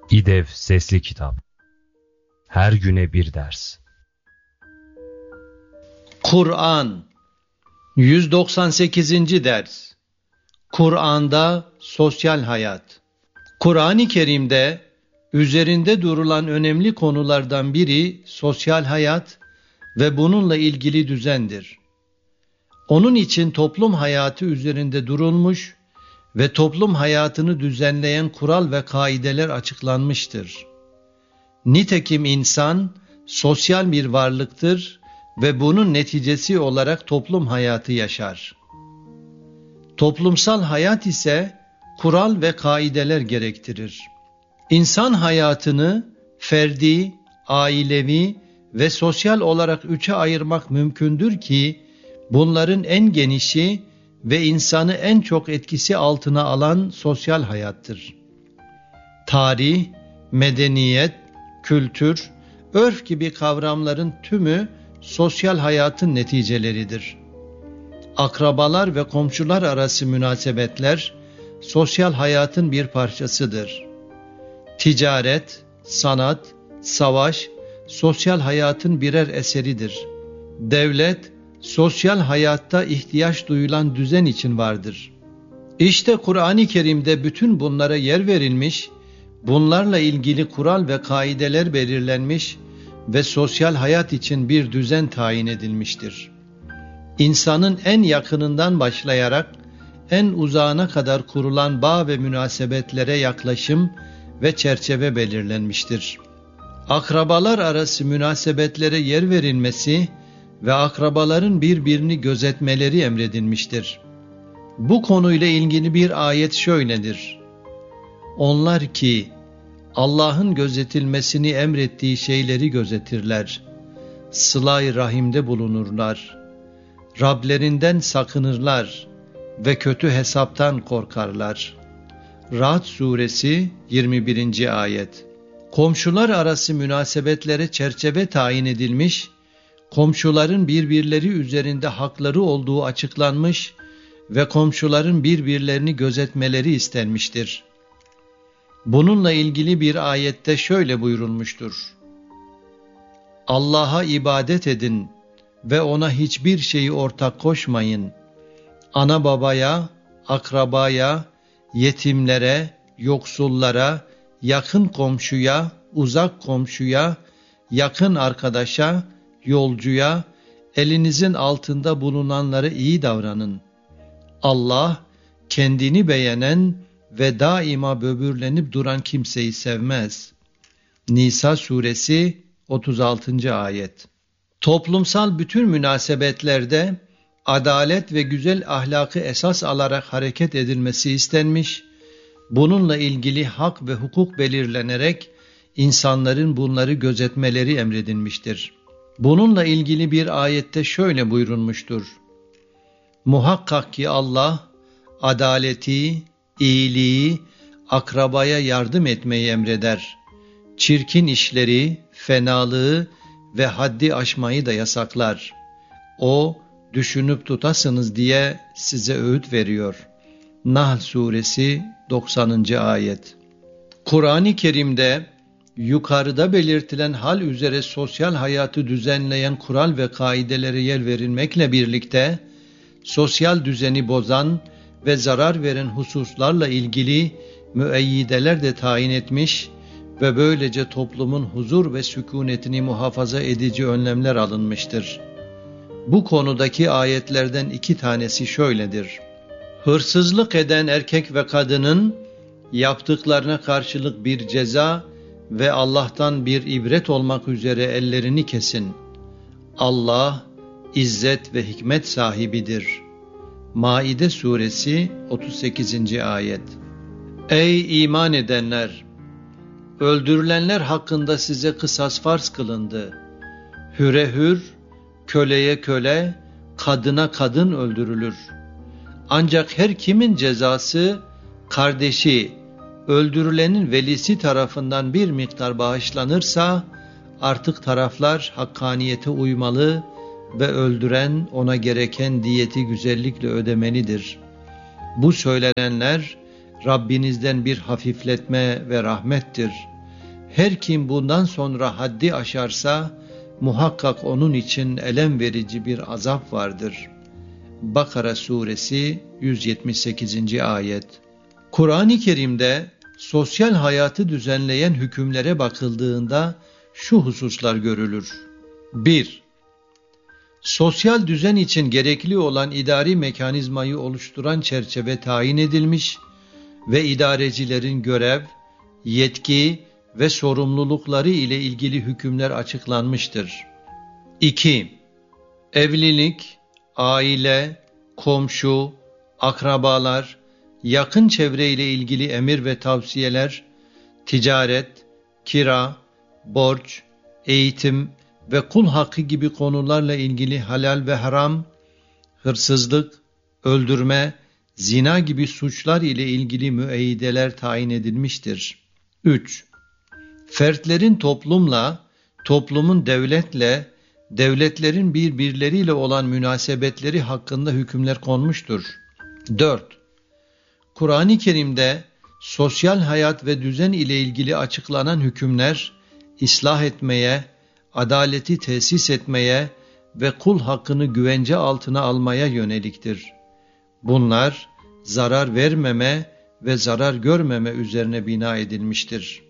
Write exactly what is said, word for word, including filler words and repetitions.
İDEV Sesli Kitap. Her güne bir ders. Kur'an yüz doksan sekizinci ders. Kur'an'da sosyal hayat. Kur'an-ı Kerim'de üzerinde durulan önemli konulardan biri sosyal hayat ve bununla ilgili düzendir. Onun için toplum hayatı üzerinde durulmuş ve toplum hayatını düzenleyen kural ve kaideler açıklanmıştır. Nitekim insan sosyal bir varlıktır ve bunun neticesi olarak toplum hayatı yaşar. Toplumsal hayat ise kural ve kaideler gerektirir. İnsan hayatını ferdi, ailevi ve sosyal olarak üçe ayırmak mümkündür ki bunların en genişi ve insanı en çok etkisi altına alan sosyal hayattır. Tarih, medeniyet, kültür, örf gibi kavramların tümü sosyal hayatın neticeleridir. Akrabalar ve komşular arası münasebetler sosyal hayatın bir parçasıdır. Ticaret, sanat, savaş sosyal hayatın birer eseridir. Devlet, sosyal hayatta ihtiyaç duyulan düzen için vardır. İşte Kur'an-ı Kerim'de bütün bunlara yer verilmiş, bunlarla ilgili kural ve kaideler belirlenmiş ve sosyal hayat için bir düzen tayin edilmiştir. İnsanın en yakınından başlayarak en uzağına kadar kurulan bağ ve münasebetlere yaklaşım ve çerçeve belirlenmiştir. Akrabalar arası münasebetlere yer verilmesi ve akrabaların birbirini gözetmeleri emredilmiştir. Bu konuyla ilgili bir ayet şöyledir: Onlar ki Allah'ın gözetilmesini emrettiği şeyleri gözetirler, sıla-i rahimde bulunurlar, Rablerinden sakınırlar ve kötü hesaptan korkarlar. Ra'd suresi yirmi birinci ayet. Komşular arası münasebetlere çerçeve tayin edilmiş, komşuların birbirleri üzerinde hakları olduğu açıklanmış ve komşuların birbirlerini gözetmeleri istenmiştir. Bununla ilgili bir ayette şöyle buyurulmuştur: Allah'a ibadet edin ve ona hiçbir şeyi ortak koşmayın. Ana babaya, akrabaya, yetimlere, yoksullara, yakın komşuya, uzak komşuya, yakın arkadaşa, yolcuya, elinizin altında bulunanlara iyi davranın. Allah kendini beğenen ve daima böbürlenip duran kimseyi sevmez. Nisa suresi otuz altıncı ayet. Toplumsal bütün münasebetlerde adalet ve güzel ahlakı esas alarak hareket edilmesi istenmiş, bununla ilgili hak ve hukuk belirlenerek insanların bunları gözetmeleri emredilmiştir. Bununla ilgili bir ayette şöyle buyurulmuştur: Muhakkak ki Allah, adaleti, iyiliği, akrabaya yardım etmeyi emreder. Çirkin işleri, fenalığı ve haddi aşmayı da yasaklar. O, düşünüp tutasınız diye size öğüt veriyor. Nahl suresi doksanıncı ayet. Kur'an-ı Kerim'de yukarıda belirtilen hal üzere sosyal hayatı düzenleyen kural ve kaidelere yer verilmekle birlikte, sosyal düzeni bozan ve zarar veren hususlarla ilgili müeyyideler de tayin etmiş ve böylece toplumun huzur ve sükunetini muhafaza edici önlemler alınmıştır. Bu konudaki ayetlerden iki tanesi şöyledir: Hırsızlık eden erkek ve kadının yaptıklarına karşılık bir ceza ve Allah'tan bir ibret olmak üzere ellerini kesin. Allah, izzet ve hikmet sahibidir. Maide suresi otuz sekizinci ayet. Ey iman edenler! Öldürülenler hakkında size kısas farz kılındı. Hüre hür, köleye köle, kadına kadın öldürülür. Ancak her kimin cezası, kardeşi, öldürülenin velisi tarafından bir miktar bağışlanırsa, artık taraflar hakkaniyete uymalı ve öldüren ona gereken diyeti güzellikle ödemelidir. Bu söylenenler Rabbinizden bir hafifletme ve rahmettir. Her kim bundan sonra haddi aşarsa muhakkak onun için elem verici bir azap vardır. Bakara suresi yüz yetmiş sekizinci ayet. Kur'an-ı Kerim'de sosyal hayatı düzenleyen hükümlere bakıldığında şu hususlar görülür. bir. Sosyal düzen için gerekli olan idari mekanizmayı oluşturan çerçeve tayin edilmiş ve idarecilerin görev, yetki ve sorumlulukları ile ilgili hükümler açıklanmıştır. iki. Evlilik, aile, komşu, akrabalar, yakın çevre ile ilgili emir ve tavsiyeler, ticaret, kira, borç, eğitim ve kul hakkı gibi konularla ilgili halal ve haram, hırsızlık, öldürme, zina gibi suçlar ile ilgili müeyyideler tayin edilmiştir. üç. Fertlerin toplumla, toplumun devletle, devletlerin birbirleriyle olan münasebetleri hakkında hükümler konmuştur. dört. Kur'an-ı Kerim'de sosyal hayat ve düzen ile ilgili açıklanan hükümler, ıslah etmeye, adaleti tesis etmeye ve kul hakkını güvence altına almaya yöneliktir. Bunlar zarar vermeme ve zarar görmeme üzerine bina edilmiştir.